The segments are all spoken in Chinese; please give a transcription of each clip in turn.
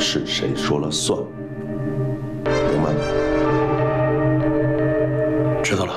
是谁说了算，明白吗？ 知道了。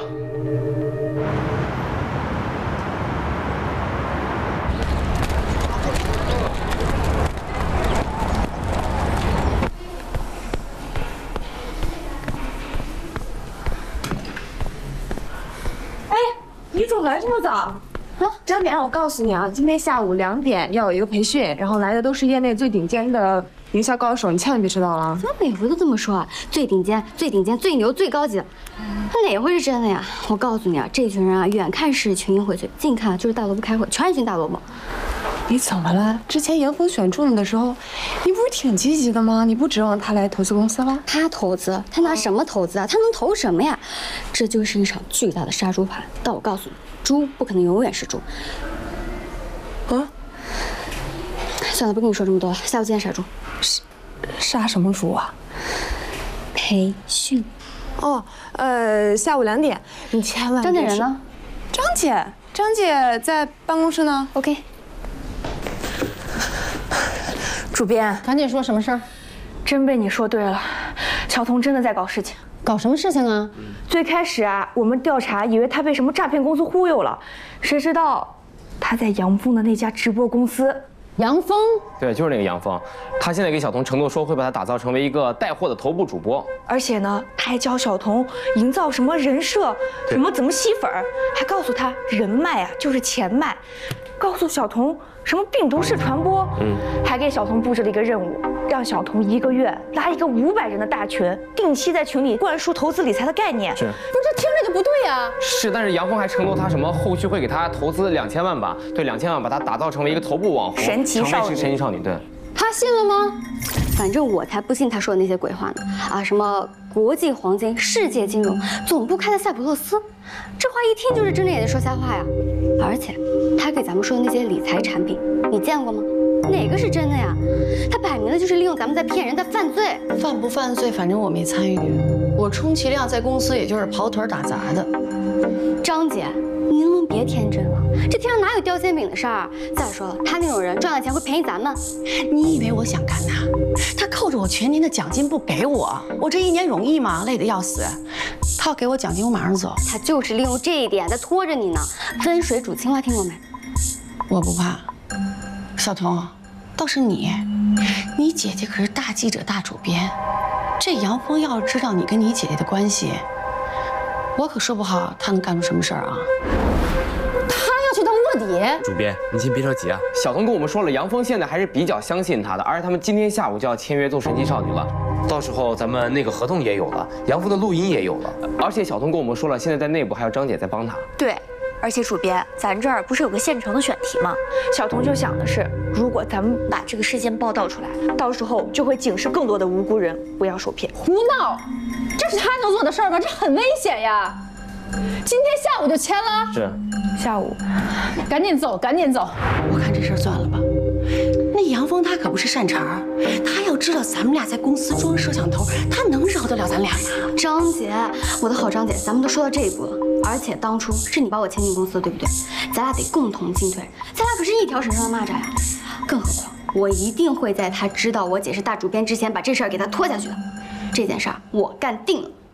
你怎么来这么早？啊，张典，我告诉你啊，今天下午2点要有一个培训，然后来的都是业内最顶尖的营销高手，你千万别迟到了。 怎么每回都这么说啊？最顶尖、最顶尖、最牛、最高级，那哪回是真的呀？我告诉你啊，这群人啊，远看是群英荟萃，近看就是大萝卜开会，全是群大萝卜。 你怎么了？之前杨峰选中你的时候，你不是挺积极的吗？你不指望他来投资公司了？ 他投资，他拿什么投资啊？他能投什么呀？这就是一场巨大的杀猪盘。但我告诉你，猪不可能永远是猪。 啊？ 算了，不跟你说这么多了，下午几点杀猪？ 杀什么猪啊？ 培训。 哦，下午2点，你千万。 张姐人呢？ 张姐在办公室呢。 OK。 主编， 赶紧说什么事儿？ 真被你说对了，小童真的在搞事情。 搞什么事情啊？ 最开始啊，我们调查以为他被什么诈骗公司忽悠了，谁知道他在杨峰的那家直播公司。 杨峰？ 对，就是那个杨峰，他现在给小童承诺说会把他打造成为一个带货的头部主播， 而且呢，他还教小童营造什么人设，什么怎么吸粉，还告诉他人脉啊就是钱脉，告诉小童什么病毒式传播，还给小童布置了一个任务，让小童1个月拉一个500人的大群，定期在群里灌输投资理财的概念。 是， 不是这听着就不对呀？ 是，但是杨峰还承诺他什么后续会给他投资2000万吧？对，2000万把他打造成为一个头部网红， 神奇少女， 神奇少女，对。 他信了吗？反正我才不信他说的那些鬼话呢！啊，什么国际黄金、世界金融，总部开在塞浦路斯，这话一听就是睁着眼睛说瞎话呀！而且他给咱们说的那些理财产品，你见过吗？哪个是真的呀？他摆明了就是利用咱们在骗人，在犯罪。 犯不犯罪，反正我没参与，我充其量在公司也就是跑腿打杂的。 张姐，你能不能别天真了？这天上哪有掉馅饼的事儿？再说了，他那种人赚了钱会便宜咱们。 你以为我想干他？他扣着我全年的奖金不给我，我这1年容易吗？累得要死。他要给我奖金，我马上走。 他就是利用这一点在拖着你呢。温水煮青蛙听过没？ 我不怕。小童，倒是你姐姐可是大记者、大主编，这杨峰要是知道你跟你姐姐的关系，我可说不好他能干出什么事儿啊！ 他要去当卧底。 主编，您先别着急啊。小童跟我们说了，杨峰现在还是比较相信他的，而且他们今天下午就要签约做神奇少女了。到时候咱们那个合同也有了，杨峰的录音也有了，而且小童跟我们说了，现在在内部还有张姐在帮他。 对。而且主编，咱这儿不是有个现成的选题吗？小童就想的是，如果咱们把这个事件报道出来，到时候就会警示更多的无辜人不要受骗。 胡闹！这是他能做的事儿吗？这很危险呀！今天下午就签了。 是， 下午， 赶紧走，赶紧走。我看这事儿算了吧。那杨峰他可不是善茬，他要知道咱们俩在公司装摄像头，他能饶得了咱俩吗？ 张姐，我的好张姐，咱们都说到这一步了，而且当初是你把我牵进公司的，对不对？咱俩得共同进退，咱俩可是一条绳上的蚂蚱呀。更何况，我一定会在他知道我姐是大主编之前，把这事儿给他拖下去的。这件事儿我干定了。